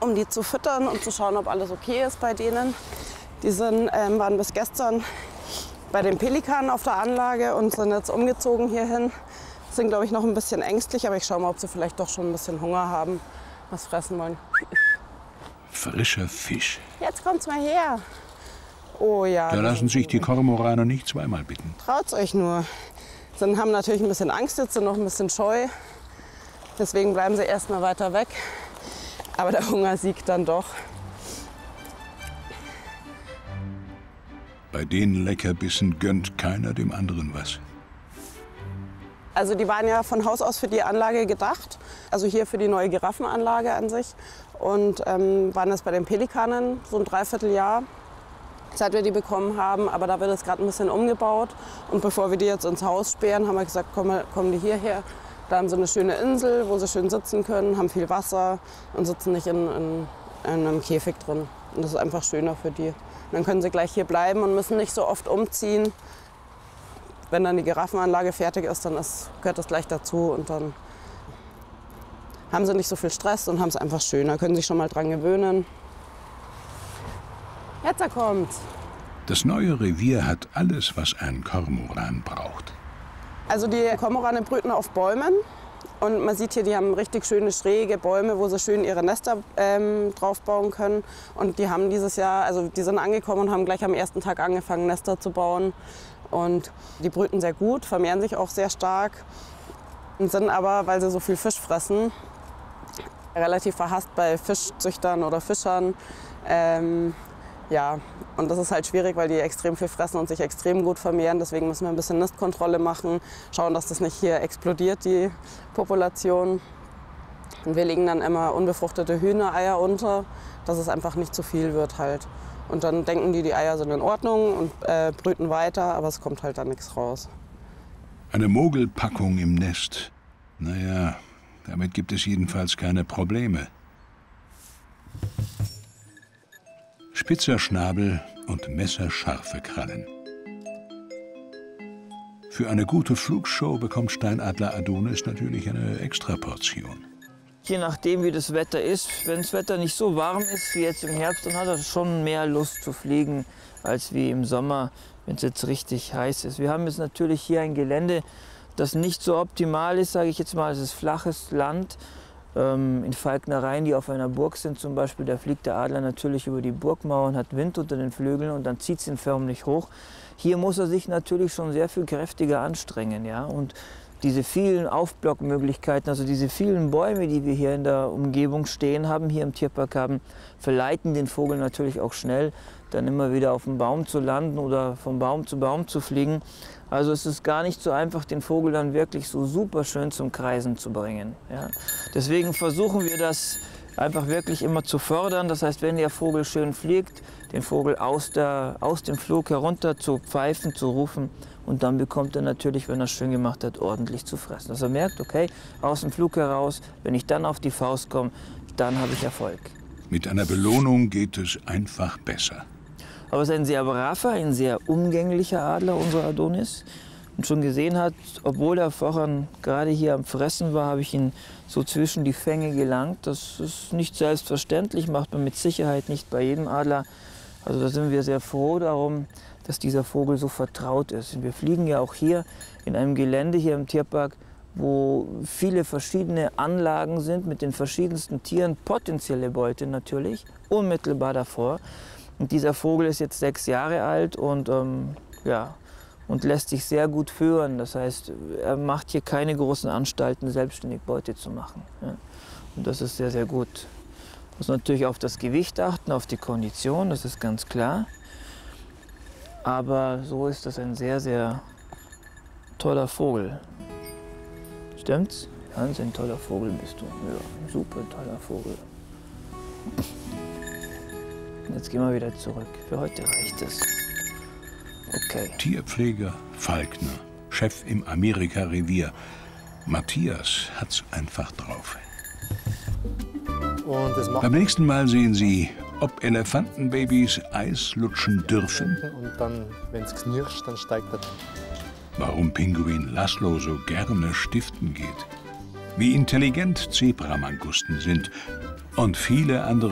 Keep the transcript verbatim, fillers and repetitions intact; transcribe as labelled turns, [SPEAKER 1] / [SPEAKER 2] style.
[SPEAKER 1] um die zu füttern und zu schauen, ob alles okay ist bei denen. Die sind, ähm, waren bis gestern bei den Pelikanen auf der Anlage und sind jetzt umgezogen hierhin. Sind, glaube ich, noch ein bisschen ängstlich, aber ich schaue mal, ob sie vielleicht doch schon ein bisschen Hunger haben, was fressen wollen.
[SPEAKER 2] Frischer Fisch.
[SPEAKER 1] Jetzt kommt's mal her. Oh ja.
[SPEAKER 2] Da lassen sich die Kormoraner nicht zweimal bitten.
[SPEAKER 1] Traut's euch nur. Sie haben natürlich ein bisschen Angst jetzt, sind noch ein bisschen scheu. Deswegen bleiben sie erst mal weiter weg. Aber der Hunger siegt dann doch.
[SPEAKER 2] Bei den Leckerbissen gönnt keiner dem anderen was.
[SPEAKER 1] Also die waren ja von Haus aus für die Anlage gedacht. Also hier für die neue Giraffenanlage an sich. Und ähm, waren jetzt bei den Pelikanen so ein Dreivierteljahr, seit wir die bekommen haben. Aber da wird jetzt gerade ein bisschen umgebaut. Und bevor wir die jetzt ins Haus sperren, haben wir gesagt, komm, kommen die hierher. Da haben sie eine schöne Insel, wo sie schön sitzen können, haben viel Wasser und sitzen nicht in, in, in einem Käfig drin. Und das ist einfach schöner für die. Und dann können sie gleich hier bleiben und müssen nicht so oft umziehen. Wenn dann die Giraffenanlage fertig ist, dann ist, gehört das gleich dazu. Und dann haben sie nicht so viel Stress und haben es einfach schöner, können sich schon mal dran gewöhnen. Jetzt er kommt.
[SPEAKER 2] Das neue Revier hat alles, was ein Kormoran braucht.
[SPEAKER 1] Also die Kormorane brüten auf Bäumen. Und man sieht hier, die haben richtig schöne schräge Bäume, wo sie schön ihre Nester ähm, drauf bauen können. Und die haben dieses Jahr, also die sind angekommen und haben gleich am ersten Tag angefangen, Nester zu bauen. Und die brüten sehr gut, vermehren sich auch sehr stark. Und sind aber, weil sie so viel Fisch fressen, relativ verhasst bei Fischzüchtern oder Fischern. Ähm, ja, und das ist halt schwierig, weil die extrem viel fressen und sich extrem gut vermehren. Deswegen müssen wir ein bisschen Nistkontrolle machen, schauen, dass das nicht hier explodiert, die Population. Und wir legen dann immer unbefruchtete Hühnereier unter, dass es einfach nicht zu viel wird halt. Und dann denken die, die Eier sind in Ordnung und äh, brüten weiter, aber es kommt halt dann nichts raus.
[SPEAKER 2] Eine Mogelpackung im Nest. Naja, damit gibt es jedenfalls keine Probleme. Spitzer Schnabel und messerscharfe Krallen. Für eine gute Flugshow bekommt Steinadler Adonis natürlich eine Extraportion.
[SPEAKER 3] Je nachdem, wie das Wetter ist, wenn das Wetter nicht so warm ist wie jetzt im Herbst, dann hat er schon mehr Lust zu fliegen, als wie im Sommer, wenn es jetzt richtig heiß ist. Wir haben jetzt natürlich hier ein Gelände, das nicht so optimal ist, sage ich jetzt mal. Es ist flaches Land. Ähm, in Falknereien, die auf einer Burg sind zum Beispiel, da fliegt der Adler natürlich über die Burgmauer und hat Wind unter den Flügeln und dann zieht es ihn förmlich hoch. Hier muss er sich natürlich schon sehr viel kräftiger anstrengen, ja? Und diese vielen Aufblockmöglichkeiten, also diese vielen Bäume, die wir hier in der Umgebung stehen haben, hier im Tierpark haben, verleiten den Vogel natürlich auch schnell, dann immer wieder auf dem Baum zu landen oder von Baum zu Baum zu fliegen. Also es ist gar nicht so einfach, den Vogel dann wirklich so super schön zum Kreisen zu bringen. Ja. Deswegen versuchen wir das einfach wirklich immer zu fördern. Das heißt, wenn der Vogel schön fliegt, den Vogel aus, der, aus dem Flug herunter zu pfeifen, zu rufen. Und dann bekommt er natürlich, wenn er es schön gemacht hat, ordentlich zu fressen. Dass er merkt, okay, aus dem Flug heraus, wenn ich dann auf die Faust komme, dann habe ich Erfolg.
[SPEAKER 2] Mit einer Belohnung geht es einfach besser.
[SPEAKER 3] Aber es ist ein sehr braver, ein sehr umgänglicher Adler, unser Adonis. Und schon gesehen hat, obwohl er vorher gerade hier am Fressen war, habe ich ihn so zwischen die Fänge gelangt. Das ist nicht selbstverständlich, macht man mit Sicherheit nicht bei jedem Adler. Also da sind wir sehr froh darum, dass dieser Vogel so vertraut ist. Und wir fliegen ja auch hier in einem Gelände hier im Tierpark, wo viele verschiedene Anlagen sind mit den verschiedensten Tieren, potenzielle Beute natürlich, unmittelbar davor. Und dieser Vogel ist jetzt sechs Jahre alt und, ähm, ja, und lässt sich sehr gut führen. Das heißt, er macht hier keine großen Anstalten, selbstständig Beute zu machen. Ja. Und das ist sehr, sehr gut. Man muss natürlich auf das Gewicht achten, auf die Kondition, das ist ganz klar. Aber so ist das ein sehr, sehr toller Vogel. Stimmt's? Ganz ein toller Vogel bist du. Ja, ein super toller Vogel. Jetzt gehen wir wieder zurück. Für heute reicht es. Okay.
[SPEAKER 2] Tierpfleger Falkner, Chef im Amerika-Revier. Matthias hat's einfach drauf.
[SPEAKER 4] Und das macht
[SPEAKER 2] Beim nächsten Mal sehen Sie, ob Elefantenbabys Eis lutschen dürfen.
[SPEAKER 4] Und dann, wenn es knirscht, dann steigt er.
[SPEAKER 2] Warum Pinguin Laszlo so gerne stiften geht. Wie intelligent Zebramangusten sind. Und viele andere